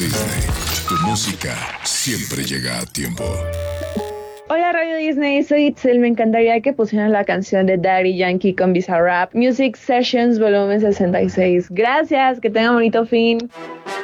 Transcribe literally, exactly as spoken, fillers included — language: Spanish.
Disney. Tu música siempre llega a tiempo. Hola Radio Disney, soy Itzel. Me encantaría que pusieran la canción de Daddy Yankee con Bizarrap, Music Sessions volumen sesenta y seis. Gracias, que tengan bonito fin.